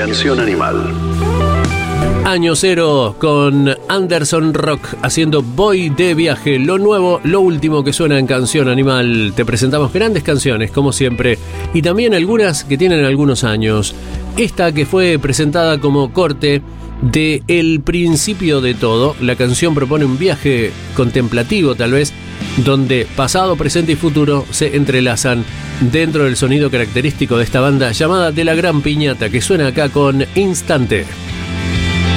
Canción Animal. Año cero con Anderson Rock haciendo Voy de viaje. Lo nuevo, lo último que suena en Canción Animal. Te presentamos grandes canciones, como siempre, y también algunas que tienen algunos años. Esta que fue presentada como corte de El principio de todo. La canción propone un viaje contemplativo, tal vez, donde pasado, presente y futuro se entrelazan dentro del sonido característico de esta banda llamada De la Gran Piñata, que suena acá con Instante.